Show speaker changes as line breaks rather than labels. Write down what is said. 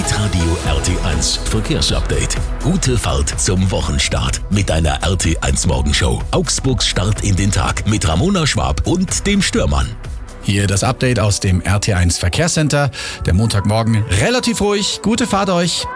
Hitradio RT1 Verkehrsupdate. Gute Fahrt zum Wochenstart mit einer RT1 Morgenshow. Augsburgs Start in den Tag mit Ramona Schwab und dem Stürmann.
Hier das Update aus dem RT1 Verkehrscenter. Der Montagmorgen relativ ruhig. Gute Fahrt euch.